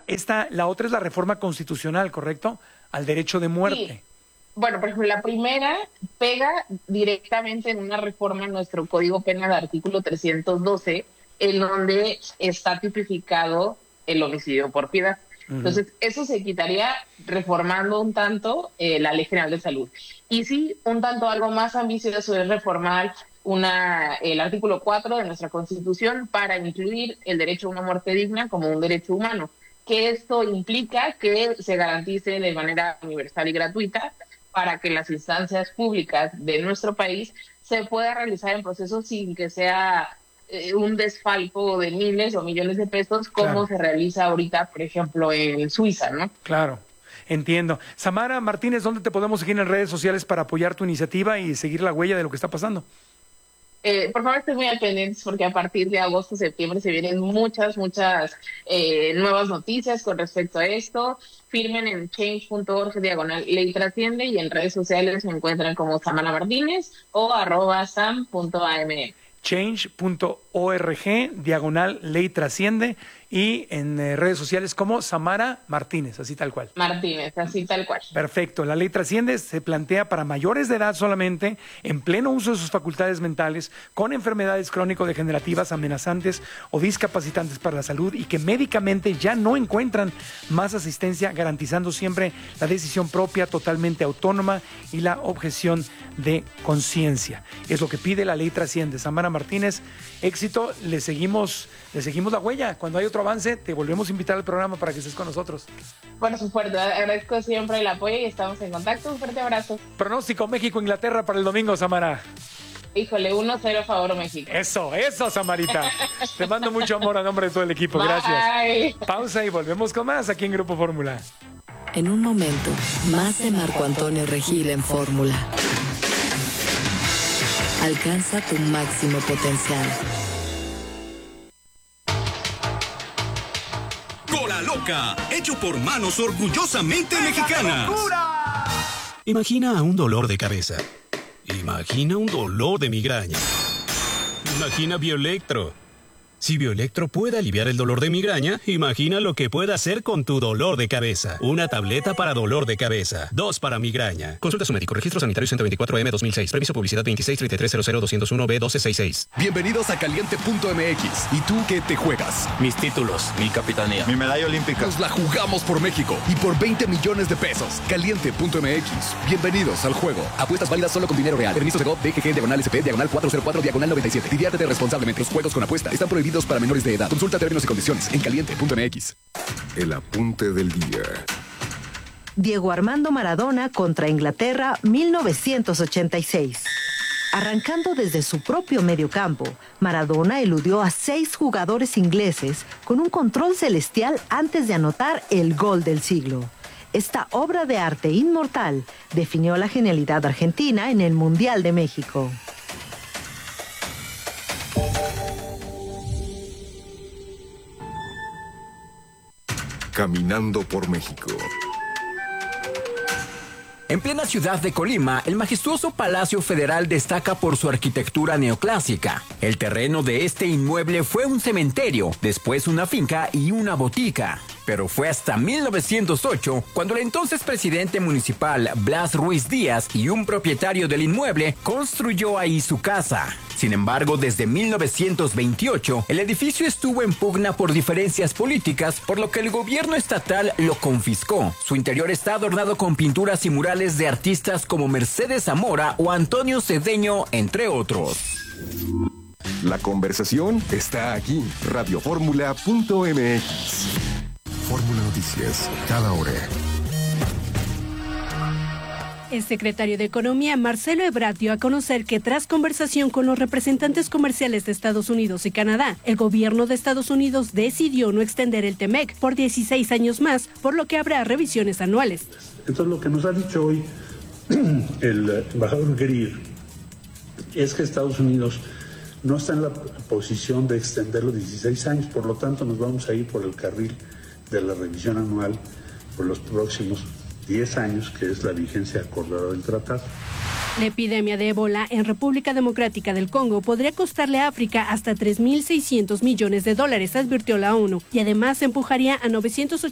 La otra es la reforma constitucional, ¿correcto? Al derecho de muerte. Sí. Bueno, por ejemplo, la primera pega directamente en una reforma en nuestro Código Penal, artículo 312, en donde está tipificado el homicidio por piedad. Entonces, eso se quitaría reformando un tanto la Ley General de Salud. Y sí, un tanto algo más ambicioso es reformar el artículo 4 de nuestra Constitución para incluir el derecho a una muerte digna como un derecho humano, que esto implica que se garantice de manera universal y gratuita para que las instancias públicas de nuestro país se pueda realizar en procesos sin que sea un desfalco de miles o millones de pesos como se realiza ahorita, por ejemplo, en Suiza, ¿no? Claro, entiendo. Samara Martínez, ¿dónde te podemos seguir en redes sociales para apoyar tu iniciativa y seguir la huella de lo que está pasando? Por favor, estén muy al pendientes porque a partir de agosto, septiembre se vienen muchas nuevas noticias con respecto a esto. Firmen en change.org/ley trasciende y en redes sociales me encuentran como Samara Martínez o @sam.am. change.org/ley trasciende y en redes sociales como Samara Martínez, así tal cual. Martínez, así tal cual. Perfecto. La ley trasciende se plantea para mayores de edad solamente, en pleno uso de sus facultades mentales, con enfermedades crónico-degenerativas amenazantes o discapacitantes para la salud y que médicamente ya no encuentran más asistencia, garantizando siempre la decisión propia, totalmente autónoma y la objeción de conciencia. Es lo que pide la ley trasciende. Samara Martínez, éxito, le seguimos la huella. Cuando hay otro avance, te volvemos a invitar al programa para que estés con nosotros. Bueno, su fuerte, agradezco siempre el apoyo y estamos en contacto. Un fuerte abrazo. Pronóstico México-Inglaterra para el domingo, Samara. Híjole, 1-0 a favor México. Eso, Samarita. Te mando mucho amor a nombre de todo el equipo. Bye. Gracias. Pausa y volvemos con más aquí en Grupo Fórmula. En un momento, más de Marco Antonio Regil en Fórmula. Alcanza tu máximo potencial. Cola Loca, hecho por manos orgullosamente mexicanas. Imagina un dolor de cabeza. Imagina un dolor de migraña. Imagina Bioelectro. Si Bioelectro puede aliviar el dolor de migraña, imagina lo que puede hacer con tu dolor de cabeza. Una tableta para dolor de cabeza, 2 para migraña. Consulta a su médico. Registro sanitario 124M 2006. Permiso publicidad 2633000201B1266. Bienvenidos a Caliente.mx. ¿Y tú qué te juegas? Mis títulos, mi capitanía, mi medalla olímpica. Nos la jugamos por México y por 20 millones de pesos. Caliente.mx. Bienvenidos al juego. Apuestas válidas solo con dinero real. Permiso de GOV, DGG/SP, /404/97. Diviértete responsablemente. Los juegos con apuesta están prohibidos para menores de edad. Consulta términos y condiciones en Caliente.mx. El apunte del día. Diego Armando Maradona contra Inglaterra, 1986. Arrancando desde su propio mediocampo, Maradona eludió a 6 jugadores ingleses con un control celestial antes de anotar el gol del siglo. Esta obra de arte inmortal definió la genialidad argentina en el Mundial de México. Caminando por México. En plena ciudad de Colima, el majestuoso Palacio Federal destaca por su arquitectura neoclásica. El terreno de este inmueble fue un cementerio, después una finca y una botica. Pero fue hasta 1908 cuando el entonces presidente municipal Blas Ruiz Díaz y un propietario del inmueble construyó ahí su casa. Sin embargo, desde 1928, el edificio estuvo en pugna por diferencias políticas, por lo que el gobierno estatal lo confiscó. Su interior está adornado con pinturas y murales de artistas como Mercedes Zamora o Antonio Cedeño, entre otros. La conversación está aquí. Radioformula.mx. Fórmula Noticias, cada hora. El secretario de Economía, Marcelo Ebrard, dio a conocer que tras conversación con los representantes comerciales de Estados Unidos y Canadá, el gobierno de Estados Unidos decidió no extender el TEMEC por 16 años más, por lo que habrá revisiones anuales. Entonces, lo que nos ha dicho hoy el embajador Greer es que Estados Unidos no está en la posición de extender los 16 años, por lo tanto nos vamos a ir por el carril de la revisión anual por los próximos 10 años, que es la vigencia acordada del tratado. La epidemia de ébola en República Democrática del Congo podría costarle a África hasta $3.600 millones, advirtió la ONU, y además empujaría a 980